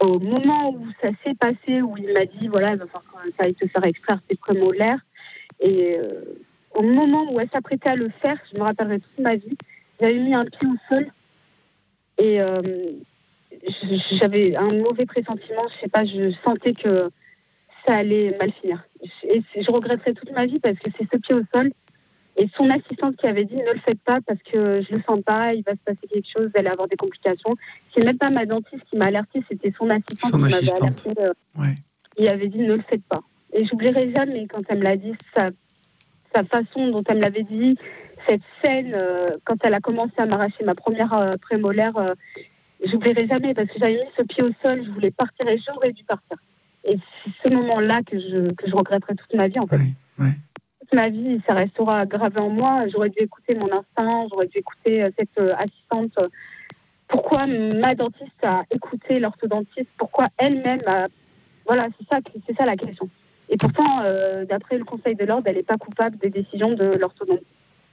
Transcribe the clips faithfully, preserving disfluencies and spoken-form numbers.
au moment où ça s'est passé, où il m'a dit, voilà, il va falloir que ça aille te faire extraire tes prémolaires, et euh, au moment où elle s'apprêtait à le faire, je me rappellerai toute ma vie, j'avais mis un pied au sol, et euh, j'avais un mauvais pressentiment, je sais pas, je sentais que ça allait mal finir. Et je regretterai toute ma vie parce que c'est ce pied au sol et son assistante qui avait dit ne le faites pas parce que je le sens pas, il va se passer quelque chose, vous allez avoir des complications. C'est même pas ma dentiste qui m'a alertée, c'était son assistante son qui assistante. m'avait alertée. Euh, ouais. Il avait dit ne le faites pas. Et j'oublierai jamais quand elle me l'a dit, sa, sa façon dont elle me l'avait dit, cette scène, euh, quand elle a commencé à m'arracher ma première euh, prémolaire, euh, j'oublierai jamais parce que j'avais mis ce pied au sol, je voulais partir et j'aurais dû partir. Et c'est ce moment-là que je, que je regretterai toute ma vie, en fait. Oui, oui. Toute ma vie, ça restera gravé en moi. J'aurais dû écouter mon instinct, j'aurais dû écouter euh, cette euh, assistante. Pourquoi ma dentiste a écouté l'orthodontiste? Pourquoi elle-même a... Voilà, c'est ça, c'est ça la question. Et pourtant, euh, d'après le Conseil de l'ordre, elle n'est pas coupable des décisions de l'orthodontiste.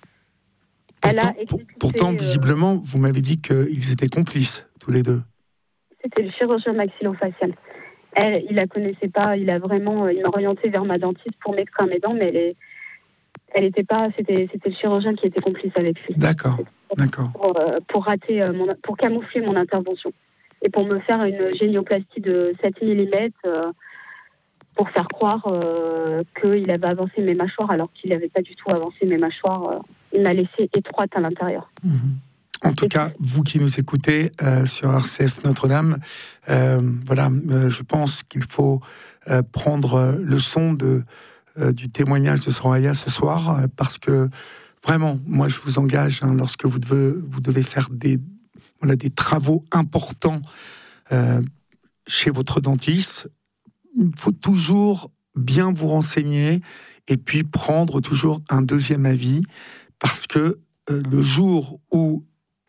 Elle pourtant, a exécuté, pourtant, visiblement, euh... vous m'avez dit qu'ils étaient complices, tous les deux. C'était le chirurgien maxillofacial. Elle, il la connaissait pas, il a vraiment, il m'a orienté vers ma dentiste pour m'extraire mes dents, mais elle est, elle était pas, c'était, c'était le chirurgien qui était complice avec lui. D'accord, pour, d'accord. Pour, pour rater, mon, pour camoufler mon intervention et pour me faire une génioplastie de sept millimètres euh, pour faire croire euh, qu'il avait avancé mes mâchoires alors qu'il n'avait pas du tout avancé mes mâchoires. Euh, il m'a laissé étroite à l'intérieur. Mmh. En tout cas, vous qui nous écoutez euh, sur R C F Notre-Dame, euh, voilà, euh, je pense qu'il faut euh, prendre le son de, euh, du témoignage de Soraya ce soir, euh, parce que vraiment, moi, je vous engage, hein, lorsque vous devez, vous devez faire des, voilà, des travaux importants euh, chez votre dentiste, il faut toujours bien vous renseigner et puis prendre toujours un deuxième avis, parce que euh, le jour où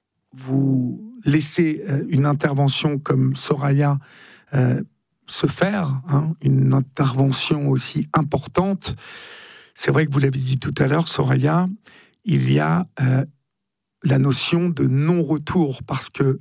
vous laissez euh, une intervention comme Soraya euh, se faire, hein, une intervention aussi importante, c'est vrai que vous l'avez dit tout à l'heure, Soraya, il y a euh, la notion de non-retour, parce que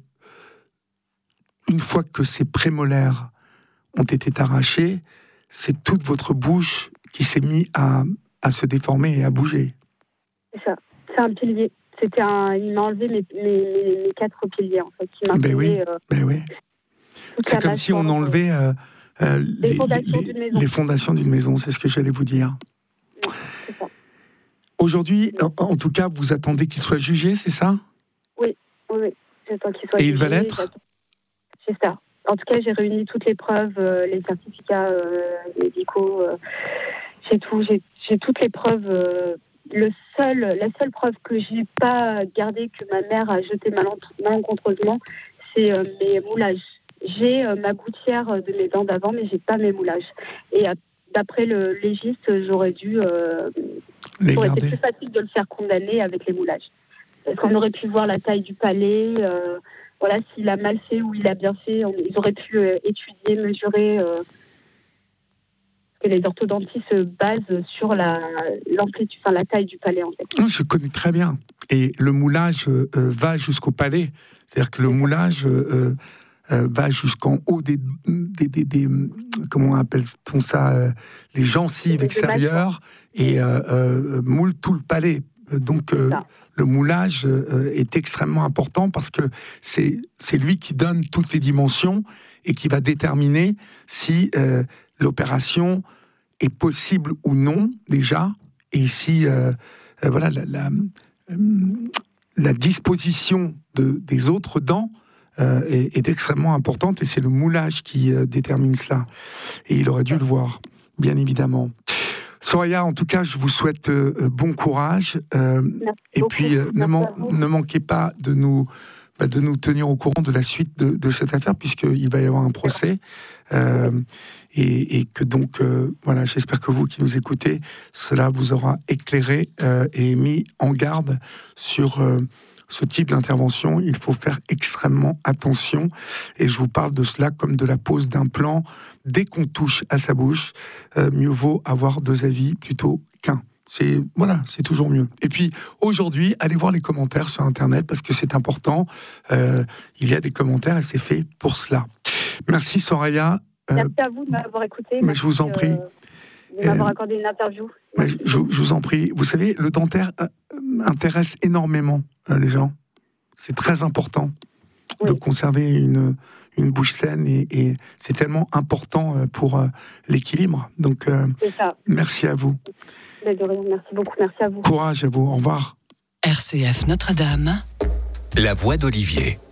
une fois que ces prémolaires ont été arrachés, c'est toute votre bouche qui s'est mise à, à se déformer et à bouger. C'est ça, c'est un pilier. C'était un, il m'a enlevé mes, mes, mes quatre piliers, en fait. Il m'a ben oui, euh, ben oui. C'est comme si on enlevait euh, euh, les, les, fondations les, les, les fondations d'une maison, c'est ce que j'allais vous dire. Oui, c'est ça. Aujourd'hui, en, en tout cas, vous attendez qu'il soit jugé, c'est ça? Oui, oui, oui. J'attends qu'il soit Et jugé. Il va l'être? J'espère. En tout cas, j'ai réuni toutes les preuves, euh, les certificats euh, médicaux, euh, j'ai tout, j'ai, j'ai toutes les preuves. Euh, le seul, la seule preuve que j'ai pas gardée, que ma mère a jetée malencontreusement, c'est euh, mes moulages. J'ai euh, ma gouttière de mes dents d'avant, mais j'ai pas mes moulages. Et euh, d'après le légiste, j'aurais dû, euh, les ça aurait garder. été plus facile de le faire condamner avec les moulages. Parce qu'on aurait pu voir la taille du palais. Euh, Voilà, s'il a mal fait ou il a bien fait, on, ils auraient pu euh, étudier, mesurer. Euh, que les orthodontistes se basent sur la, l'amplitude, enfin la taille du palais, en fait. Je connais très bien. Et le moulage euh, va jusqu'au palais. C'est-à-dire que le moulage euh, euh, va jusqu'en haut des, des, des, des comment appelle-t-on ça, euh, les gencives des extérieures et euh, euh, moule tout le palais. Donc euh, le moulage euh, est extrêmement important parce que c'est, c'est lui qui donne toutes les dimensions et qui va déterminer si euh, l'opération est possible ou non déjà, et si euh, euh, voilà la, la, euh, la disposition de, des autres dents euh, est, est extrêmement importante, et c'est le moulage qui euh, détermine cela. Et il aurait dû le voir, bien évidemment. Soraya, en tout cas, je vous souhaite euh, bon courage. Euh, et puis, euh, ne, man- ne manquez pas de nous, bah, de nous tenir au courant de la suite de, de cette affaire, puisqu'il va y avoir un procès. Euh, et, et que donc, euh, voilà, j'espère que vous qui nous écoutez, cela vous aura éclairé euh, et mis en garde sur euh, ce type d'intervention. Il faut faire extrêmement attention. Et je vous parle de cela comme de la pose d'implant. Dès qu'on touche à sa bouche, euh, mieux vaut avoir deux avis plutôt qu'un. C'est, voilà, c'est toujours mieux. Et puis, aujourd'hui, allez voir les commentaires sur Internet, parce que c'est important. Euh, il y a des commentaires et c'est fait pour cela. Merci Soraya. Euh, Merci à vous de m'avoir écouté. Mais je vous en prie. Euh, de m'avoir accordé une interview. Mais je, je vous en prie. Vous savez, le dentaire euh, intéresse énormément euh, les gens. C'est très important oui. de conserver une, une bouche saine et, et c'est tellement important euh, pour euh, l'équilibre. Donc, euh, c'est ça. Merci à vous. Mais de rien, merci beaucoup. Merci à vous. Courage à vous. Au revoir. R C F Notre-Dame. La voix d'Olivier.